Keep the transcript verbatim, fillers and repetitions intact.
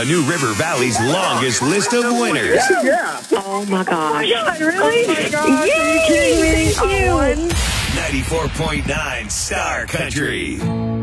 A New River Valley's longest list of winners. Yeah, yeah. Oh my gosh. Oh my God, Really? Oh my gosh, Yay! are you kidding me? Thank I you. won. ninety-four point nine Star Country.